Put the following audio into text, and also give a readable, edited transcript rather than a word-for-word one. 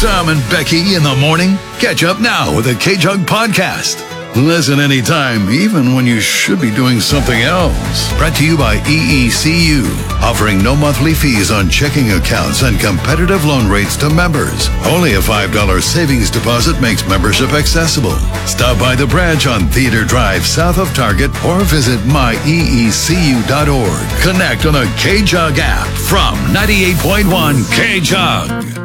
Tom and Becky in the morning? Catch up now with the K-Jug Podcast. Listen anytime, even when you should be doing something else. Brought to you by EECU, offering no monthly fees on checking accounts and competitive loan rates to members. Only a $5 savings deposit makes membership accessible. Stop by the branch on Theater Drive south of Target or visit myeecu.org. Connect on the K-Jug app from 98.1 K-Jug.